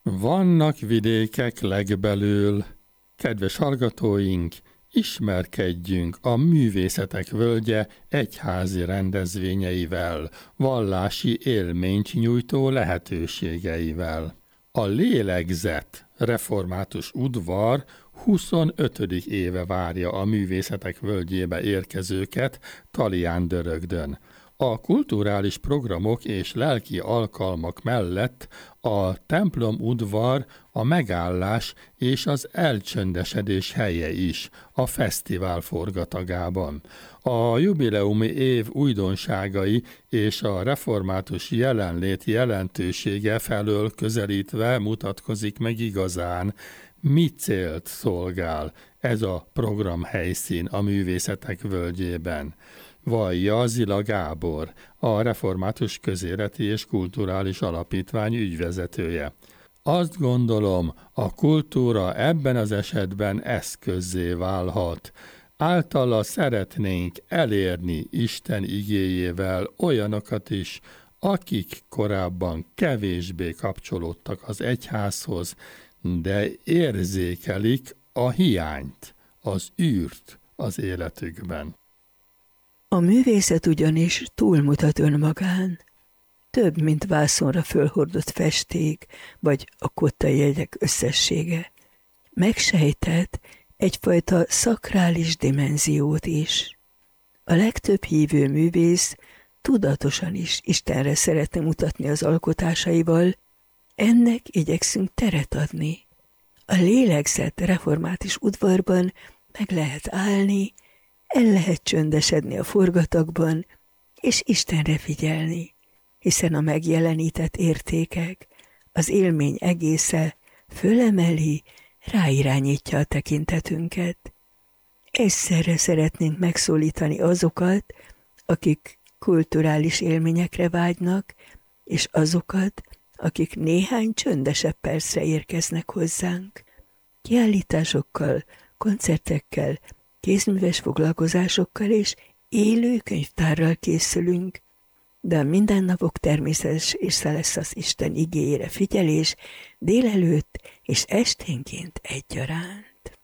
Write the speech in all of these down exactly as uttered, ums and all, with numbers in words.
Vannak vidékek legbelül. Kedves hallgatóink, ismerkedjünk a Művészetek Völgye egyházi rendezvényeivel, vallási élményt nyújtó lehetőségeivel. A Lélegzet református udvar huszonötödik éve várja a Művészetek Völgyébe érkezőket Talián-Dörögdön. A kulturális programok és lelki alkalmak mellett a templom udvar a megállás és az elcsöndesedés helye is a fesztivál forgatagában. A jubileumi év újdonságai és a református jelenlét jelentősége felől közelítve mutatkozik meg igazán, mi célt szolgál ez a programhelyszín a Művészetek Völgyében. Vallja Zila Gábor, a Református Közéleti és Kulturális Alapítvány ügyvezetője. Azt gondolom, a kultúra ebben az esetben eszközzé válhat. Általa szeretnénk elérni Isten igéjével olyanokat is, akik korábban kevésbé kapcsolódtak az egyházhoz, de érzékelik a hiányt, az űrt az életükben. A művészet ugyanis túlmutat önmagán. Több, mint vászonra fölhordott festék, vagy a kottajegyek összessége. Megsejtett egyfajta szakrális dimenziót is. A legtöbb hívő művész tudatosan is Istenre szeretne mutatni az alkotásaival, ennek igyekszünk teret adni. A Lélegzet református udvarban meg lehet állni, el lehet csöndesedni a forgatagban, és Istenre figyelni, hiszen a megjelenített értékek, az élmény egésze fölemeli, ráirányítja a tekintetünket. Egyszerre szeretnénk megszólítani azokat, akik kulturális élményekre vágynak, és azokat, akik néhány csöndesebb percre érkeznek hozzánk. Kiállításokkal, koncertekkel, kézműves foglalkozásokkal és élő könyvtárral készülünk, de a mindennapok természetes észre lesz az Isten igéjére figyelés délelőtt és esténként egyaránt.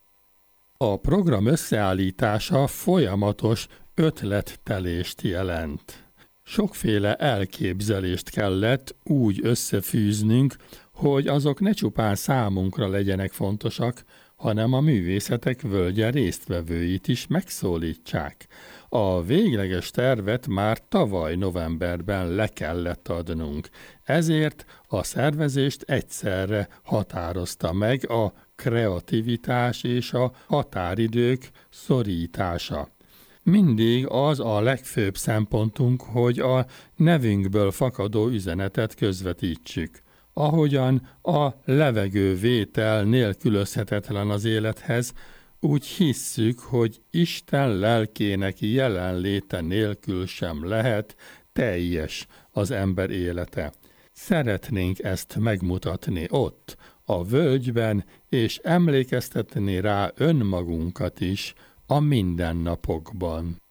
A program összeállítása folyamatos ötlettelést jelent. Sokféle elképzelést kellett úgy összefűznünk, hogy azok ne csupán számunkra legyenek fontosak, hanem a Művészetek Völgye résztvevőit is megszólítsák. A végleges tervet már tavaly novemberben le kellett adnunk, ezért a szervezést egyszerre határozta meg a kreativitás és a határidők szorítása. Mindig az a legfőbb szempontunk, hogy a nevünkből fakadó üzenetet közvetítsük. Ahogyan a levegővétel nélkülözhetetlen az élethez, úgy hisszük, hogy Isten lelkének jelenléte nélkül sem lehet teljes az ember élete. Szeretnénk ezt megmutatni ott, a völgyben, és emlékeztetni rá önmagunkat is a mindennapokban.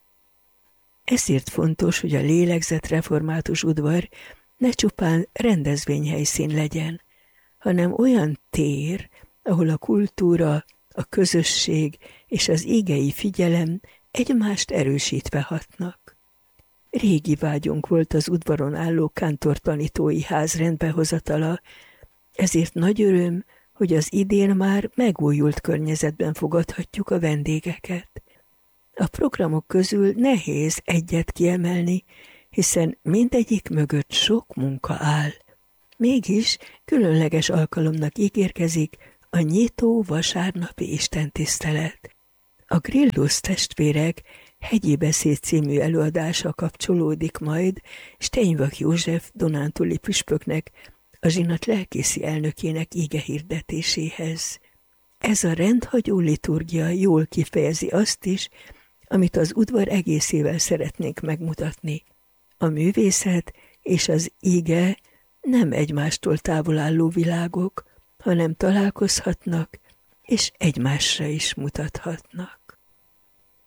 Ezért fontos, hogy a Lélegzet református udvar ne csupán rendezvényhelyszín legyen, hanem olyan tér, ahol a kultúra, a közösség és az igei figyelem egymást erősítve hatnak. Régi vágyunk volt az udvaron álló kántortanítói ház rendbehozatala, ezért nagy öröm, hogy az idén már megújult környezetben fogadhatjuk a vendégeket. A programok közül nehéz egyet kiemelni, hiszen mindegyik mögött sok munka áll. Mégis különleges alkalomnak ígérkezik a nyitó vasárnapi istentisztelet. A Grillus testvérek Hegyi Beszéd című előadása kapcsolódik majd Steinbach József dunántúli püspöknek, a zsinat lelkészi elnökének ige hirdetéséhez. Ez a rendhagyó liturgia jól kifejezi azt is, amit az udvar egészével szeretnénk megmutatni. A művészet és az ige nem egymástól távol álló világok, hanem találkozhatnak, és egymásra is mutathatnak.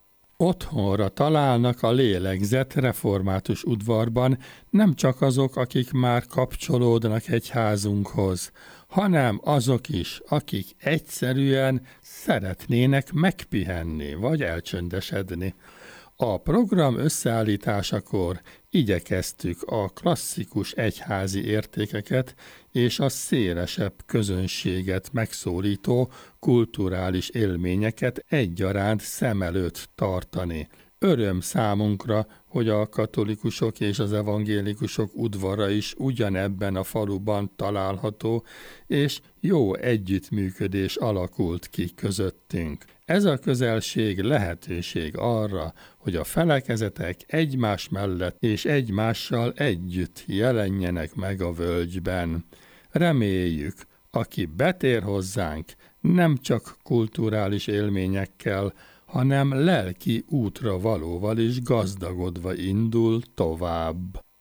Otthonra találnak a lélegzett református udvarban nem csak azok, akik már kapcsolódnak egyházunkhoz, hanem azok is, akik egyszerűen szeretnének megpihenni vagy elcsöndesedni. A program összeállításakor igyekeztük a klasszikus egyházi értékeket és a szélesebb közönséget megszólító kulturális élményeket egyaránt szem előtt tartani. Öröm számunkra, hogy a katolikusok és az evangélikusok udvara is ugyanebben a faluban található, és jó együttműködés alakult ki közöttünk. Ez a közelség lehetőség arra, hogy a felekezetek egymás mellett és egymással együtt jelenjenek meg a völgyben. Reméljük, aki betér hozzánk, nem csak kulturális élményekkel, hanem lelki útra valóval is gazdagodva indul tovább.